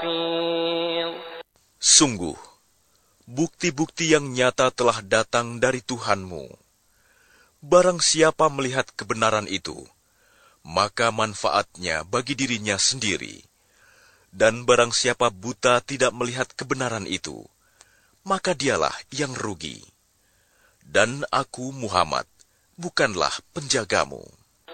Sungguh, bukti-bukti yang nyata telah datang dari Tuhanmu. Barang siapa melihat kebenaran itu, maka manfaatnya bagi dirinya sendiri. Dan barang siapa buta tidak melihat kebenaran itu, maka dialah yang rugi. Dan aku, Muhammad, bukanlah penjagamu.